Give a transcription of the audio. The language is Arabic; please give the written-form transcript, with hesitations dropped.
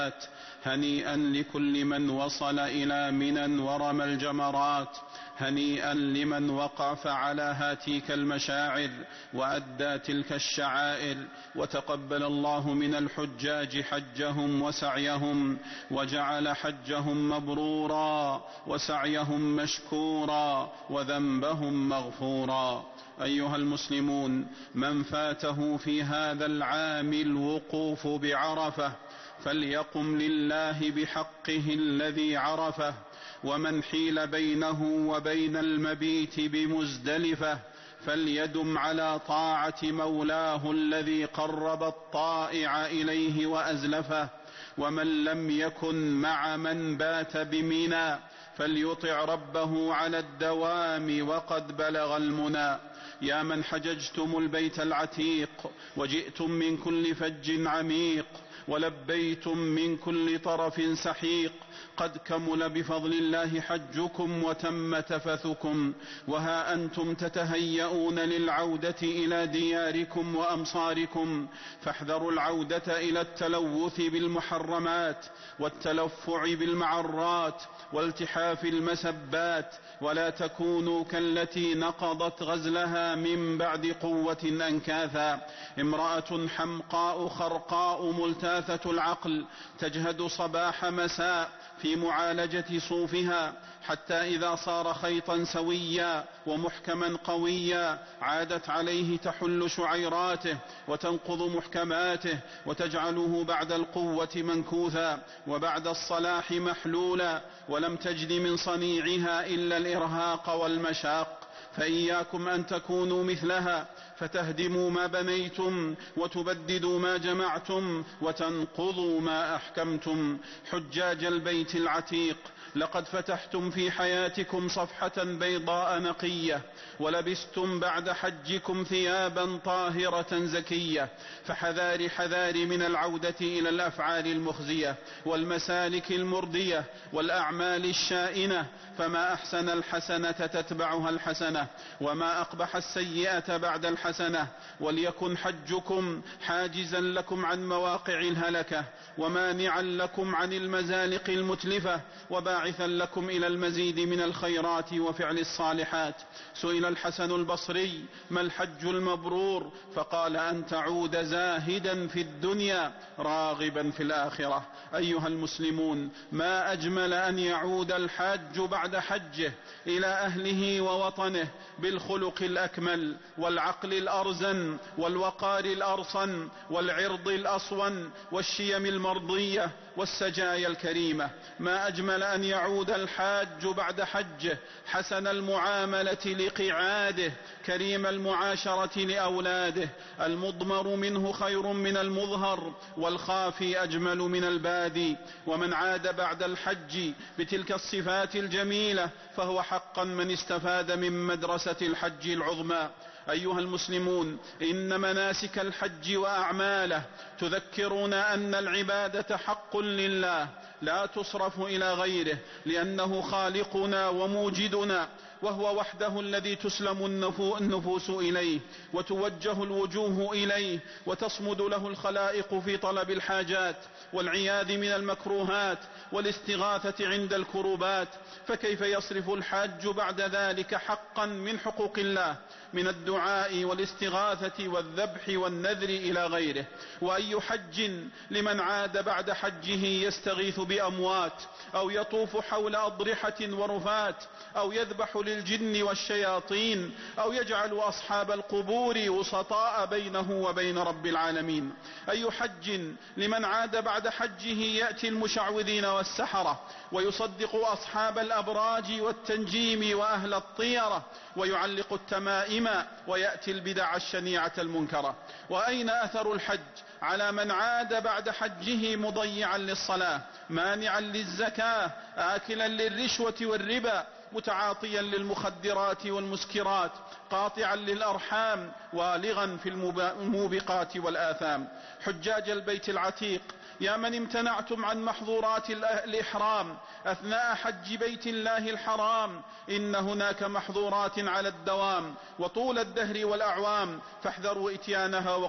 هنيئا لكل من وصل إلى منى ورمى الجمرات، هنيئا لمن وقف على هاتيك المشاعر وأدى تلك الشعائر، وتقبل الله من الحجاج حجهم وسعيهم، وجعل حجهم مبرورا وسعيهم مشكورا وذنبهم مغفورا. أيها المسلمون، من فاته في هذا العام الوقوف بعرفة فليقم لله بحقه الذي عرفه، ومن حيل بينه وبين المبيت بمزدلفة فليدم على طاعة مولاه الذي قرب الطائع إليه وأزلفه، ومن لم يكن مع من بات بمنى فليطع ربه على الدوام وقد بلغ المنى. يا من حججتم البيت العتيق وجئتم من كل فج عميق ولبيتم من كل طرف سحيق، قد كمل بفضل الله حجكم وتم تفثكم، وها أنتم تتهيئون للعودة إلى دياركم وأمصاركم، فاحذروا العودة إلى التلوث بالمحرمات والتلفع بالمعرات والتحاف المسبات، ولا تكونوا كالتي نقضت غزلها من بعد قوة أنكاثا، امرأة حمقاء خرقاء ملتاثة العقل تجهد صباح مساء في معالجة صوفها، حتى إذا صار خيطا سويا ومحكما قويا عادت عليه تحل شعيراته وتنقض محكماته وتجعله بعد القوة منكوثا وبعد الصلاح محلولا، ولم تجد من صنيعها إلا الإرهاق والمشاق. فإياكم أن تكونوا مثلها فتهدموا ما بنيتم وتبددوا ما جمعتم وتنقضوا ما أحكمتم. حجاج البيت العتيق، لقد فتحتم في حياتكم صفحة بيضاء نقية، ولبستم بعد حجكم ثيابا طاهرة زكية، فحذار حذار من العودة إلى الأفعال المخزية والمسالك المردية والأعمال الشائنة، فما أحسن الحسنة تتبعها الحسنة، وما أقبح السيئة بعد الحسنة. وليكن حجكم حاجزا لكم عن مواقع الهلكة، ومانعا لكم عن المزالق المتلفة، وباعثا لكم إلى المزيد من الخيرات وفعل الصالحات. سئل الحسن البصري: ما الحج المبرور؟ فقال: أن تعود زاهدا في الدنيا راغبا في الآخرة. أيها المسلمون، ما أجمل أن يعود الحاج بعد حجه إلى أهله ووطنه بالخلق الأكمل والعقل الأرزن والوقار الأرصن والعرض الأصون والشيم المرضية والسجايا الكريمة. ما أجمل أن يعود الحاج بعد حجه حسن المعاملة لقعاده كريم المعاشرة لأولاده، المضمر منه خير من المظهر والخافي أجمل من البادي. ومن عاد بعد الحج بتلك الصفات الجميلة فهو حقا من استفاد من مدرسة الحج العظمى. أيها المسلمون، إن مناسك الحج وأعماله تذكرنا أن العبادة حق لله لا تصرف إلى غيره، لأنه خالقنا وموجدنا، وهو وحده الذي تسلم النفوس إليه وتوجه الوجوه إليه وتصمد له الخلائق في طلب الحاجات والعياذ من المكروهات والاستغاثة عند الكروبات. فكيف يصرف الحاج بعد ذلك حقا من حقوق الله من الدعاء والاستغاثة والذبح والنذر إلى غيره؟ وأي حج لمن عاد بعد حجه يستغيث بأموات أو يطوف حول أضرحة ورفات أو يذبح للجن والشياطين أو يجعل أصحاب القبور وسطاء بينه وبين رب العالمين؟ أي حج لمن عاد بعد حجه يأتي المشعوذين والسحرة ويصدق أصحاب الأبراج والتنجيم وأهل الطيرة ويعلق التمائم ويأتي البدع الشنيعة المنكرة؟ وأين أثر الحج على من عاد بعد حجه مضيعا للصلاة مانعا للزكاة آكلا للرشوة والربا متعاطيا للمخدرات والمسكرات قاطعا للأرحام والغا في الموبقات والآثام؟ حجاج البيت العتيق، يا من امتنعتم عن محظورات الإحرام أثناء حج بيت الله الحرام، إن هناك محظورات على الدوام وطول الدهر والأعوام، فاحذروا إتيانها